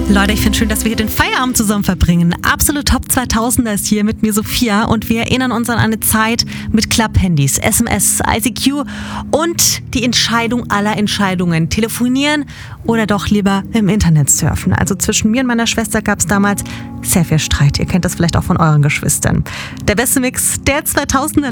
Leute, ich finde schön, dass wir hier den Feierabend zusammen verbringen. Absolut Top 2000er ist hier mit mir Sophia und wir erinnern uns an eine Zeit mit Klapphandys, SMS, ICQ und die Entscheidung aller Entscheidungen. Telefonieren oder doch lieber im Internet surfen. Also zwischen mir und meiner Schwester gab es damals sehr viel Streit. Ihr kennt das vielleicht auch von euren Geschwistern. Der beste Mix der 2000er.